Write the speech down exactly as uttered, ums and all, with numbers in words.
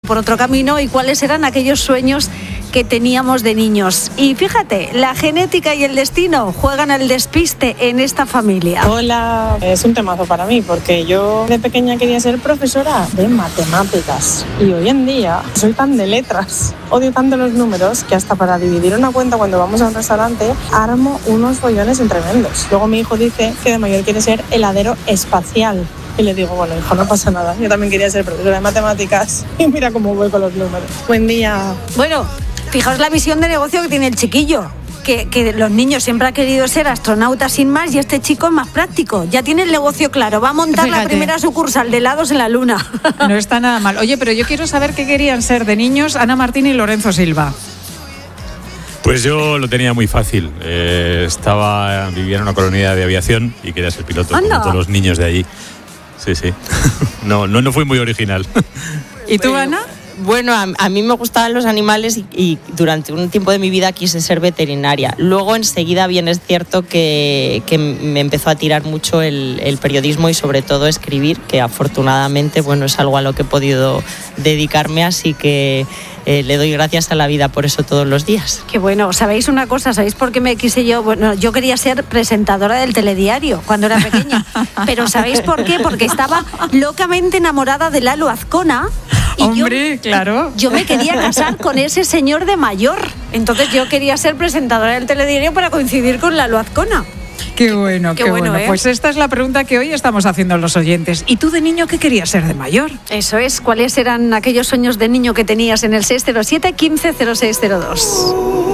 por otro camino y cuáles eran aquellos sueños que teníamos de niños. Y fíjate, la genética y el destino juegan al despiste en esta familia. Hola, es un temazo para mí porque yo de pequeña quería ser profesora de matemáticas y hoy en día soy tan de letras, odio tanto los números que hasta para dividir una cuenta cuando vamos a un restaurante armo unos follones tremendos. Luego mi hijo dice que de mayor quiere ser heladero espacial. Y le digo, bueno, hijo, no pasa nada. Yo también quería ser profesora de matemáticas y mira cómo voy con los números. Buen día. Bueno, fijaos la visión de negocio que tiene el chiquillo. Que, que los niños siempre han querido ser astronautas sin más y este chico es más práctico. Ya tiene el negocio claro. Va a montar Fíjate. la primera sucursal de helados en la luna. No está nada mal. Oye, pero yo quiero saber qué querían ser de niños Ana Martín y Lorenzo Silva. Pues yo lo tenía muy fácil. Eh, estaba, vivía en una colonia de aviación y quería ser piloto, Anda. como todos los niños de allí. Sí, sí. No, no, no fui muy original. ¿Y tú, Ana? Bueno, a, a mí me gustaban los animales y, y durante un tiempo de mi vida quise ser veterinaria. Luego, enseguida, bien es cierto que, que me empezó a tirar mucho el, el periodismo y sobre todo escribir, que afortunadamente, bueno, es algo a lo que he podido dedicarme, así que eh, le doy gracias a la vida por eso todos los días. Qué bueno. ¿Sabéis una cosa? ¿Sabéis por qué me quise yo? Bueno, yo quería ser presentadora del telediario cuando era pequeña. Pero ¿sabéis por qué? Porque estaba locamente enamorada de Lalo Azcona. Y Hombre, yo, claro. Yo me quería casar con ese señor de mayor. Entonces yo quería ser presentadora del telediario para coincidir con Lalo Azcona. Qué bueno, qué, qué bueno. bueno ¿eh? Pues esta es la pregunta que hoy estamos haciendo los oyentes. ¿Y tú de niño qué querías ser de mayor? Eso es. ¿Cuáles eran aquellos sueños de niño que tenías en el seis cero siete, quince cero seis cero dos?